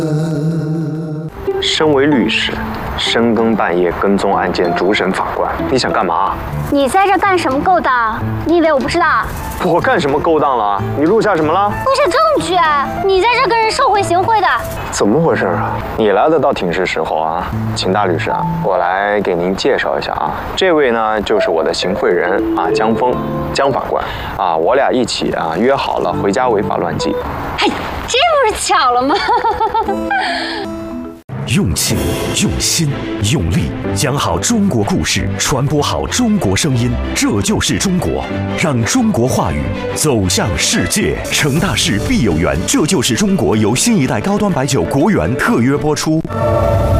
身为律师，深更半夜跟踪案件，主审法官，你想干嘛？ 你在这干什么勾当？你以为我不知道？ 我干什么勾当了？你录下什么了？ 录下证据啊！你在这跟人受贿行贿的。 怎么回事啊？你来的倒挺是时候啊，秦大律师啊，我来给您介绍一下啊，这位呢就是我的行贿人啊，江峰，江法官啊，我俩一起啊约好了回家违法乱纪。 哎，这不是巧了吗？ 用情、用心、用力，讲好中国故事，传播好中国声音，这就是中国。让中国话语走向世界。成大事必有缘，这就是中国由新一代高端白酒国源特约播出。